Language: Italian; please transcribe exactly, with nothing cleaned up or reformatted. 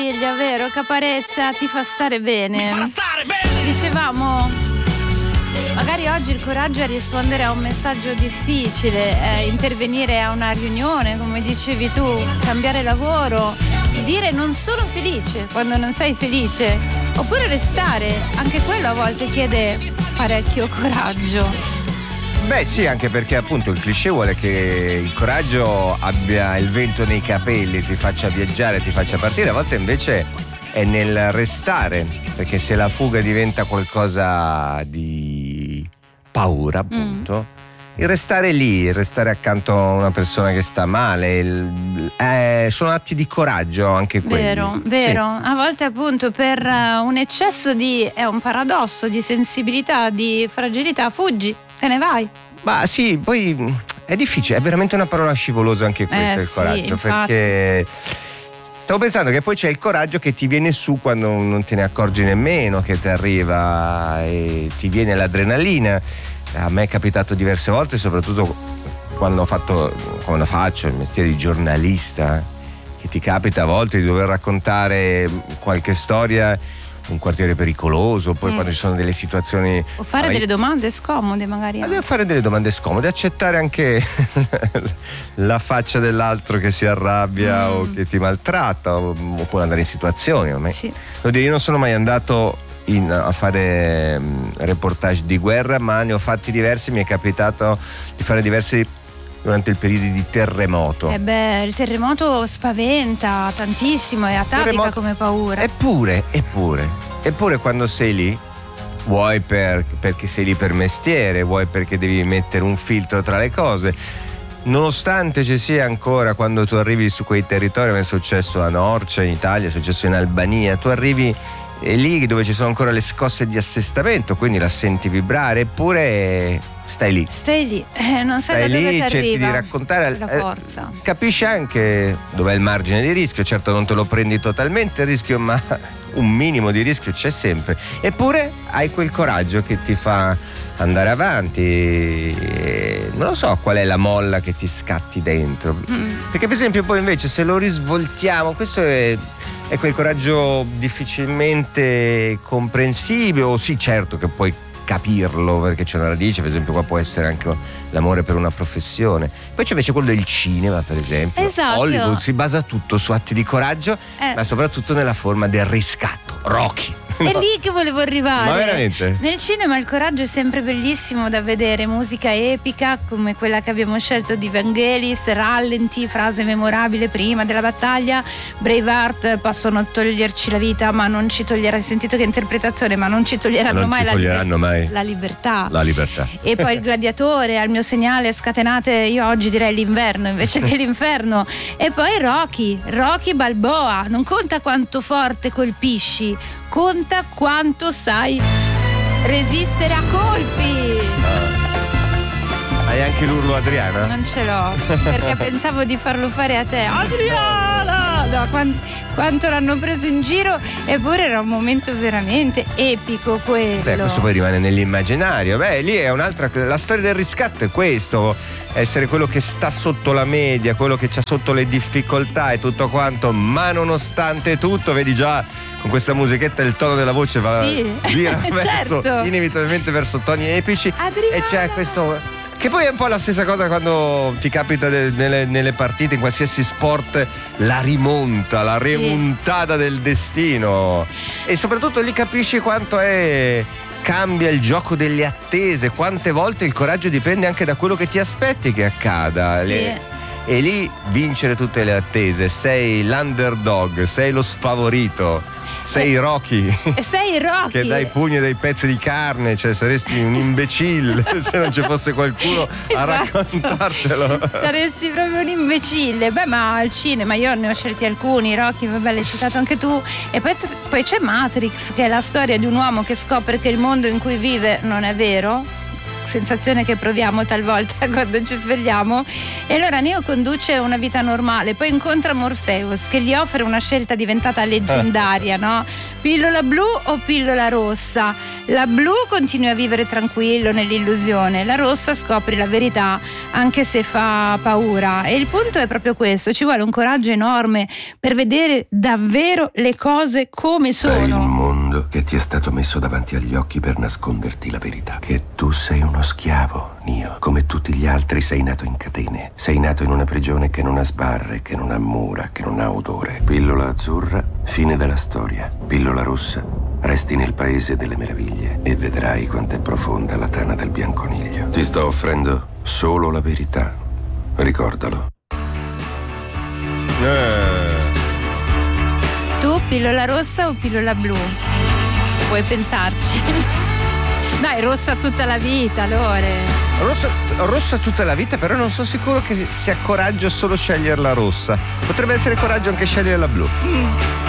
Figlia, vero? Caparezza ti fa stare bene. Mi fa stare bene. Dicevamo, magari oggi il coraggio è rispondere a un messaggio difficile, è intervenire a una riunione, come dicevi tu, cambiare lavoro, dire non sono felice quando non sei felice, oppure restare, anche quello a volte chiede parecchio coraggio. Beh sì, anche perché appunto il cliché vuole che il coraggio abbia il vento nei capelli, ti faccia viaggiare, ti faccia partire, a volte invece è nel restare, perché se la fuga diventa qualcosa di paura appunto, mm. il restare lì, il restare accanto a una persona che sta male, il, eh, sono atti di coraggio anche quelli. Vero, vero, sì. A volte appunto per un eccesso di, è un paradosso, di sensibilità, di fragilità, fuggi, te ne vai. Ma sì, poi è difficile, è veramente una parola scivolosa anche questa, eh, il sì, coraggio, infatti. Perché stavo pensando che poi c'è il coraggio che ti viene su quando non te ne accorgi nemmeno, che ti arriva e ti viene l'adrenalina. A me è capitato diverse volte, soprattutto quando ho fatto, quando faccio il mestiere di giornalista, che ti capita a volte di dover raccontare qualche storia, un quartiere pericoloso, poi mm. quando ci sono delle situazioni, o fare magari, delle domande scomode magari. devo fare delle domande scomode, accettare anche la faccia dell'altro che si arrabbia mm. o che ti maltratta, oppure andare in situazioni. Sì. Devo dire, io non sono mai andato in, a fare um, reportage di guerra, ma ne ho fatti diversi, mi è capitato di fare diversi durante il periodo di terremoto. Eh beh, il terremoto spaventa tantissimo, è atavica terremoto, come paura. Eppure, eppure, eppure quando sei lì, vuoi per, perché sei lì per mestiere, vuoi perché devi mettere un filtro tra le cose, nonostante ci sia ancora, quando tu arrivi su quei territori, come è successo a Norcia in Italia, è successo in Albania, tu arrivi e lì dove ci sono ancora le scosse di assestamento, quindi la senti vibrare, eppure stai lì. Stai lì, eh, non sai stai da dove lì, ti cerchi arriva di raccontare la forza. Eh, capisci anche dov'è il margine di rischio, certo non te lo prendi totalmente il rischio, ma un minimo di rischio c'è sempre. Eppure hai quel coraggio che ti fa andare avanti. E non lo so qual è la molla che ti scatti dentro. Mm. Perché per esempio poi invece se lo risvoltiamo, questo è è quel coraggio difficilmente comprensibile, o sì, certo che puoi capirlo perché c'è una radice, per esempio qua può essere anche l'amore per una professione. Poi c'è invece quello del cinema, per esempio. Esatto. Hollywood si basa tutto su atti di coraggio, eh. ma soprattutto nella forma del riscatto. Rocky. È lì che volevo arrivare. Ma veramente? Nel cinema il coraggio è sempre bellissimo da vedere, musica epica come quella che abbiamo scelto di Vangelis, rallenti, frase memorabile prima della battaglia, Braveheart, possono toglierci la vita ma non ci toglieranno, hai sentito che interpretazione, ma non ci toglieranno, non mai, ci la, toglieranno liber- mai la libertà. La libertà. E poi il gladiatore, al mio segnale scatenate, io oggi direi l'inverno invece che l'inferno. E poi Rocky, Rocky Balboa, non conta quanto forte colpisci, conta quanto sai resistere a colpi. Ah. Hai anche l'urlo Adriana? Non ce l'ho, perché pensavo di farlo fare a te. Adriana! No, quant- quanto l'hanno preso in giro, eppure era un momento veramente epico quello. Beh, questo poi rimane nell'immaginario. Beh, lì è un'altra. La storia del riscatto è questo: essere quello che sta sotto la media, quello che c'ha sotto le difficoltà e tutto quanto, ma nonostante tutto, vedi già con questa musichetta il tono della voce va sì, via verso, certo. inevitabilmente verso toni epici. Adriana. E c'è questo. Che poi è un po' la stessa cosa quando ti capita de, nelle, nelle partite, in qualsiasi sport, la rimonta, la remontata sì. del destino. E soprattutto lì capisci quanto è cambia il gioco delle attese, quante volte il coraggio dipende anche da quello che ti aspetti che accada. Sì. Le, e lì vincere tutte le attese, sei l'underdog, sei lo sfavorito, sei Rocky. Sei Rocky che dai pugni e dei pezzi di carne, cioè saresti un imbecille se non ci fosse qualcuno a raccontartelo. Saresti proprio un imbecille. Beh, ma al cinema io ne ho scelti alcuni. Rocky, vabbè, l'hai citato anche tu. E poi, poi c'è Matrix, che è la storia di un uomo che scopre che il mondo in cui vive non è vero, sensazione che proviamo talvolta quando ci svegliamo, e allora Neo conduce una vita normale, poi incontra Morpheus che gli offre una scelta diventata leggendaria, no? Pillola blu o pillola rossa? La blu continui a vivere tranquillo nell'illusione, la rossa scopri la verità anche se fa paura. E il punto è proprio questo: ci vuole un coraggio enorme per vedere davvero le cose come sono. È il mondo che ti è stato messo davanti agli occhi per nasconderti la verità, che tu sei uno schiavo, Neo. Come tutti gli altri sei nato in catene, sei nato in una prigione che non ha sbarre, che non ha mura, che non ha odore. Pillola azzurra, fine della storia. Pillola rossa, resti nel paese delle meraviglie e vedrai quanto è profonda la tana del bianconiglio. Ti sto offrendo solo la verità, ricordalo. Eh. Tu pillola rossa o pillola blu? Puoi pensarci. Dai, rossa tutta la vita, Lore. Rossa, rossa tutta la vita, però non sono sicuro che sia coraggio solo scegliere la rossa. Potrebbe essere coraggio anche scegliere la blu. Mm.